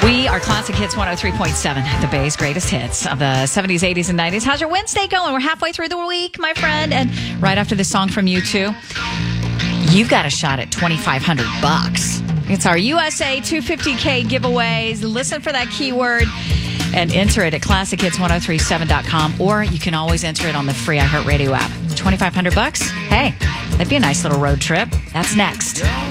We are Classic Hits 103.7, the Bay's greatest hits of the 70s, 80s, and 90s. How's your Wednesday going? We're halfway through the week, my friend. And right after this song from U2, you've got a shot at $2,500. It's our USA 250K giveaways. Listen for that keyword and enter it at classichits1037.com, or you can always enter it on the free iHeartRadio app. $2,500? Hey, that'd be a nice little road trip. That's next.